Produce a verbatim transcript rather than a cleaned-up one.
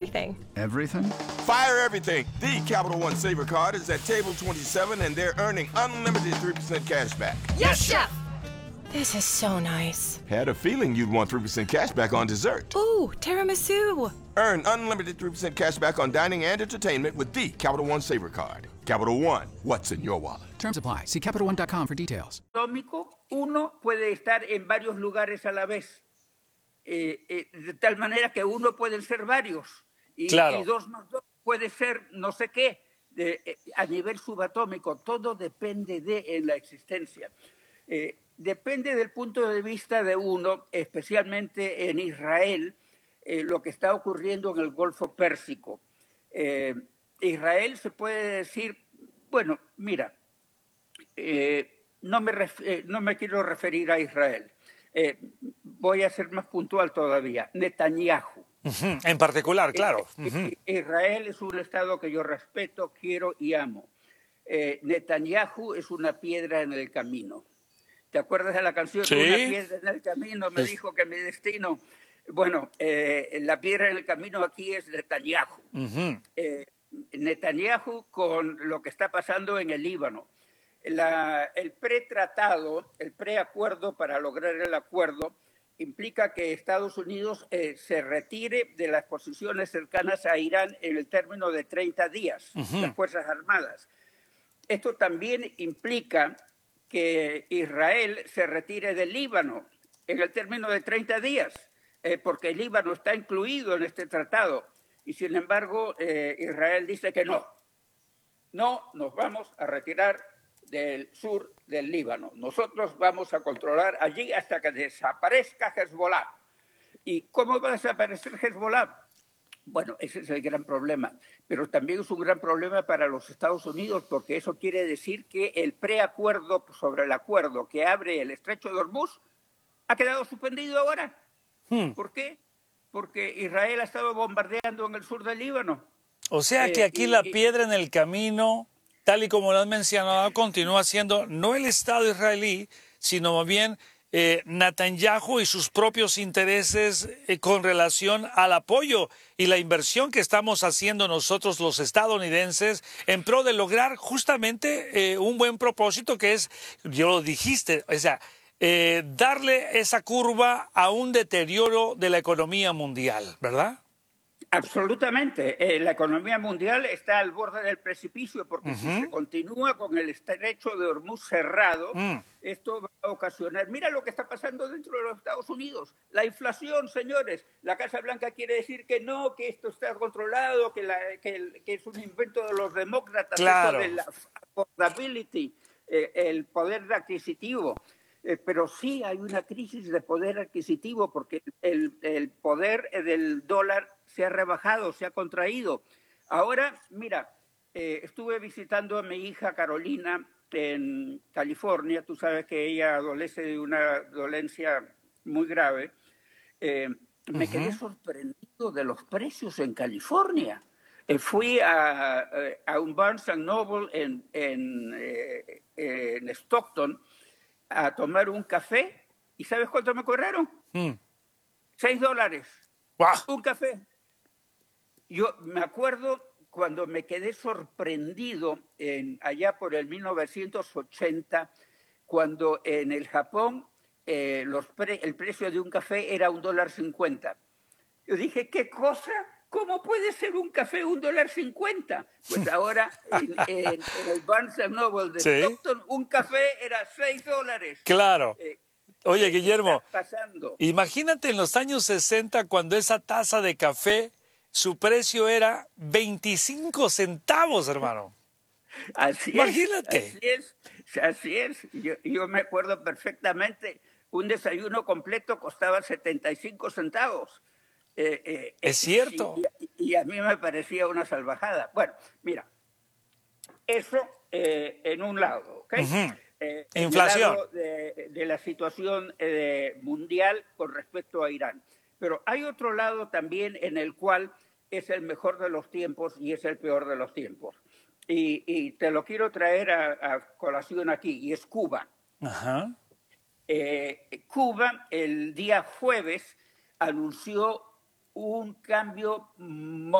everything. Everything? Fire everything. The Capital One Saver Card is at table twenty-seven, and they're earning unlimited three percent cash back. Yes, Chef! This is so nice. Had a feeling you'd want three percent cash back on dessert. Ooh, tiramisu. Earn unlimited three percent cash back on dining and entertainment with the Capital One Saver Card. Capital One, what's in your wallet? Terms apply. See Capital One dot com for details. Uno puede estar en varios lugares a la vez. Eh, eh, de tal manera que uno pueden ser varios. Y, claro. y dos más dos puede ser no sé qué. De, eh, a nivel subatómico, todo depende de en la existencia. Eh, depende del punto de vista de uno, especialmente en Israel, eh, lo que está ocurriendo en el Golfo Pérsico. Eh, Israel se puede decir, bueno, mira, eh, no, me ref, eh, no me quiero referir a Israel. Eh, voy a ser más puntual todavía. Netanyahu. Uh-huh. En particular, claro. Uh-huh. Israel es un estado que yo respeto, quiero y amo. Eh, Netanyahu es una piedra en el camino. ¿Te acuerdas de la canción? Sí. Una piedra en el camino me dijo que mi destino... Bueno, eh, la piedra en el camino aquí es Netanyahu. Uh-huh. Eh, Netanyahu con lo que está pasando en el Líbano. La, el pretratado, el preacuerdo para lograr el acuerdo, implica que Estados Unidos eh, se retire de las posiciones cercanas a Irán en el término de treinta días, uh-huh. las Fuerzas Armadas. Esto también implica que Israel se retire del Líbano en el término de treinta días, eh, porque el Líbano está incluido en este tratado. Y sin embargo, eh, Israel dice que no. No nos vamos a retirar del sur del Líbano. Nosotros vamos a controlar allí hasta que desaparezca Hezbollah. ¿Y cómo va a desaparecer Hezbollah? Bueno, ese es el gran problema. Pero también es un gran problema para los Estados Unidos, porque eso quiere decir que el preacuerdo sobre el acuerdo que abre el estrecho de Hormuz ha quedado suspendido ahora. Hmm. ¿Por qué? Porque Israel ha estado bombardeando en el sur del Líbano. O sea Eh, que aquí y- la y- piedra en el camino, tal y como lo has mencionado, continúa siendo no el Estado israelí, sino más bien eh, Netanyahu y sus propios intereses eh, con relación al apoyo y la inversión que estamos haciendo nosotros los estadounidenses en pro de lograr justamente eh, un buen propósito que es, yo lo dijiste, o sea, eh, darle esa curva a un deterioro de la economía mundial, ¿verdad? Absolutamente. Eh, la economía mundial está al borde del precipicio porque si Ujú. se continúa con el estrecho de Hormuz cerrado, Mm. esto va a ocasionar... Mira lo que está pasando dentro de los Estados Unidos. La inflación, señores. La Casa Blanca quiere decir que no, que esto está controlado, que, la, que, el- que es un invento de los demócratas. Claro. Esto de la affordability, eh, el poder adquisitivo. Eh, pero sí hay una crisis de poder adquisitivo porque el, el poder del dólar se ha rebajado, se ha contraído. Ahora, mira, eh, estuve visitando a mi hija Carolina en California. Tú sabes que ella adolece de una dolencia muy grave. Eh, me Ujú. quedé sorprendido de los precios en California. Eh, fui a, eh, a un Barnes and Noble en, en, eh, en Stockton a tomar un café. ¿Y sabes cuánto me cobraron? Mm. Seis dólares. ¡Guau! Un café. Yo me acuerdo cuando me quedé sorprendido en, allá por el mil novecientos ochenta, cuando en el Japón eh, los pre- el precio de un café era un dólar cincuenta. Yo dije, ¿qué cosa? ¿Cómo puede ser un café un dólar cincuenta? Pues ahora en, en- en el Barnes and Noble de Sí. Stockton un café era seis dólares. Claro. Eh, Oye, ¿qué Guillermo, está pasando? imagínate en los años sesenta cuando esa taza de café, su precio era veinticinco centavos, hermano. Así Imagínate. es, así es, así es. Yo, yo me acuerdo perfectamente, un desayuno completo costaba setenta y cinco centavos. Eh, eh, Es cierto. Y, y a mí me parecía una salvajada. Bueno, mira, eso eh, en un lado, ¿ok? Ujú. Eh, en el Inflación. lado de, de la situación eh, mundial con respecto a Irán. Pero hay otro lado también en el cual es el mejor de los tiempos y es el peor de los tiempos. Y, y te lo quiero traer a, a colación aquí, y es Cuba. Ajá. Eh, Cuba el día jueves anunció un cambio